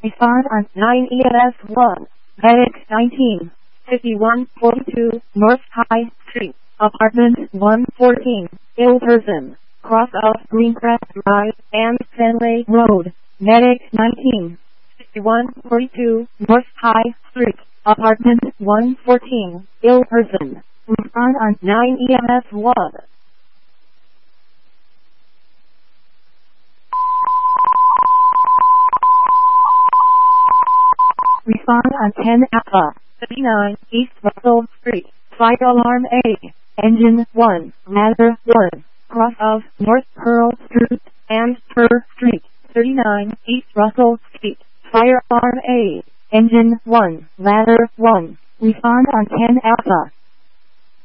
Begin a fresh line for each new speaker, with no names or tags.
Respond on 9 EMS 1. Medic 19. 5142 North High Street. Apartment 114. Ill person. Cross of Greencrest Drive and Fenway Road. Medic 19. 5142 North High Street. Apartment 114. Ill person. Respond on 9 EMS 1. Respond on 10 Alpha. 39 East Russell Street. Fire alarm A. Engine 1. Ladder 1. Cross of North Pearl Street and Purr Street. 39 East Russell Street. Fire alarm A. Engine 1. Ladder 1. Respond on 10 Alpha.